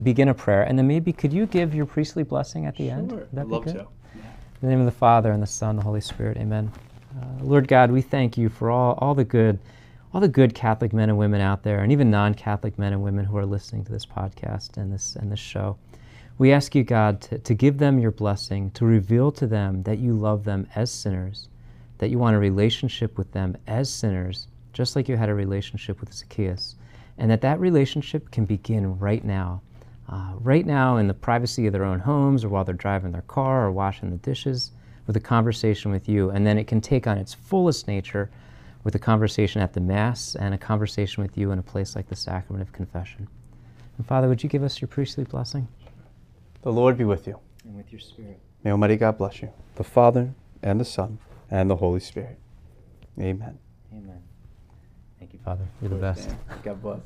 begin a prayer, and then maybe could you give your priestly blessing at the end? Sure, That'd I'd love good? to. In the name of the Father, and the Son, and the Holy Spirit, amen. Lord God, we thank you for all the good Catholic men and women out there, and even non-Catholic men and women who are listening to this podcast and this show. We ask you, God, to give them your blessing, to reveal to them that you love them as sinners, that you want a relationship with them as sinners, just like you had a relationship with Zacchaeus, and that relationship can begin right now in the privacy of their own homes, or while they're driving their car or washing the dishes, with a conversation with you. And then it can take on its fullest nature with a conversation at the Mass and a conversation with you in a place like the Sacrament of Confession. And Father, would you give us your priestly blessing? The Lord be with you. And with your spirit. May Almighty God bless you, the Father, and the Son, and the Holy Spirit. Amen. Amen. Thank you, Father. You're the best. God bless.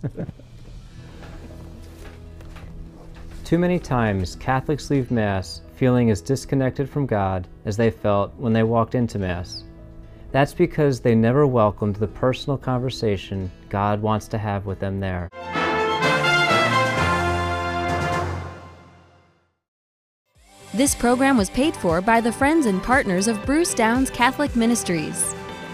Too many times, Catholics leave Mass feeling as disconnected from God as they felt when they walked into Mass. That's because they never welcomed the personal conversation God wants to have with them there. This program was paid for by the friends and partners of Bruce Downs Catholic Ministries.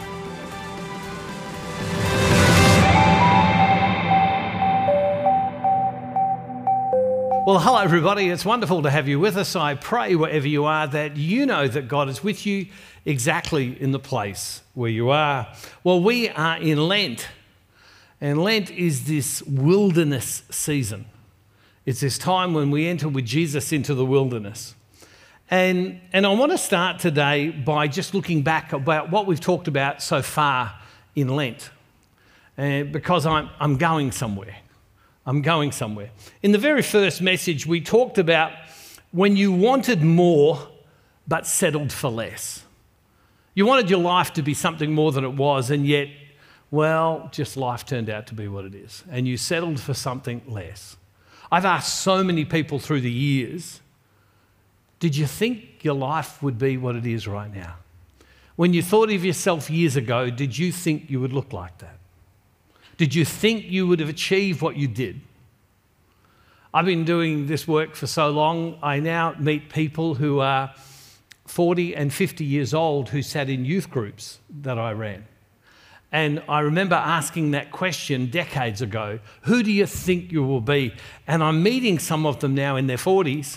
Well, hello everybody. It's wonderful to have you with us. I pray wherever you are that you know that God is with you exactly in the place where you are. Well, we are in Lent, and Lent is this wilderness season. It's this time when we enter with Jesus into the wilderness. And I want to start today by just looking back about what we've talked about so far in Lent, because I'm going somewhere. I'm going somewhere. In the very first message, we talked about when you wanted more but settled for less. You wanted your life to be something more than it was, and yet, well, just life turned out to be what it is, and you settled for something less. I've asked so many people through the years, did you think your life would be what it is right now? When you thought of yourself years ago, did you think you would look like that? Did you think you would have achieved what you did? I've been doing this work for so long, I now meet people who are 40 and 50 years old who sat in youth groups that I ran. And I remember asking that question decades ago, who do you think you will be? And I'm meeting some of them now in their 40s,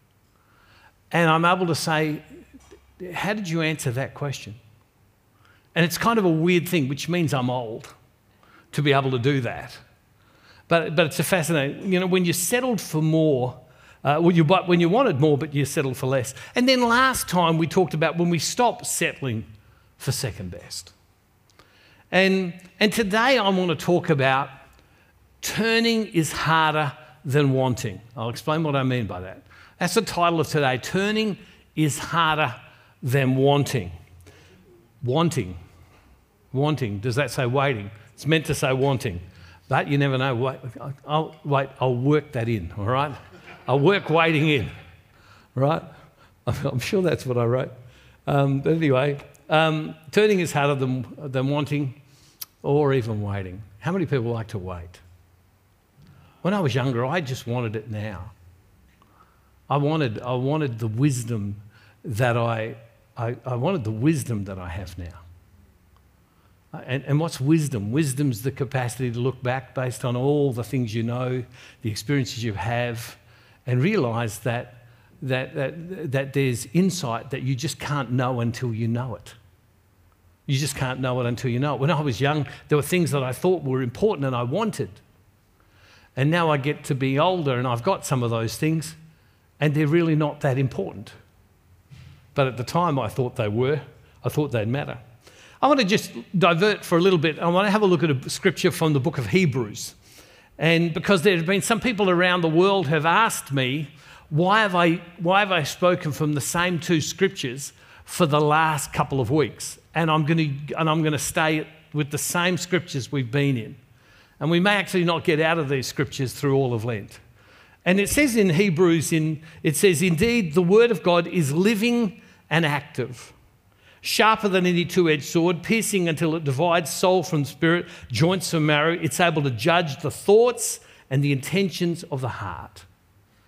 and I'm able to say, how did you answer that question? And it's kind of a weird thing, which means I'm old to be able to do that. But it's a fascinating, when you settled for more, when you wanted more, but you settled for less. And then last time we talked about when we stopped settling for second best. And today I want to talk about turning is harder than wanting. I'll explain what I mean by that. That's the title of today. Turning is harder than wanting. Wanting. Does that say waiting? It's meant to say wanting, but you never know. I'll work that in, all right? I'll work waiting in, right? I'm sure that's what I wrote. But anyway, turning is harder than wanting or even waiting. How many people like to wait? When I was younger, I just wanted it now. I wanted the wisdom that I wanted the wisdom that I have now. And what's wisdom? Wisdom's the capacity to look back based on all the things you know, the experiences you have, and realise that there's insight that you just can't know until you know it. You just can't know it until you know it. When I was young, there were things that I thought were important and I wanted. And now I get to be older and I've got some of those things, and they're really not that important. But at the time I thought they were. I thought they'd matter. I want to just divert for a little bit. I want to have a look at a scripture from the book of Hebrews. And because there have been some people around the world have asked me, why have I spoken from the same two scriptures for the last couple of weeks? And I'm going to stay with the same scriptures we've been in. And we may actually not get out of these scriptures through all of Lent. And it says in Hebrews, it says, indeed, the word of God is living and active, sharper than any two-edged sword, piercing until it divides soul from spirit, joints from marrow. It's able to judge the thoughts and the intentions of the heart.